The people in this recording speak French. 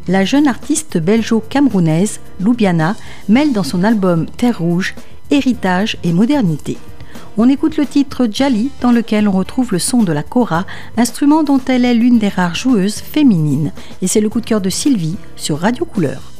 la jeune artiste belgeo-camerounaise, Loubiana, mêle dans son album Terre Rouge, héritage et modernité. On écoute le titre Djali, dans lequel on retrouve le son de la kora, instrument dont elle est l'une des rares joueuses féminines. Et c'est le coup de cœur de Sylvie sur Radio Couleur.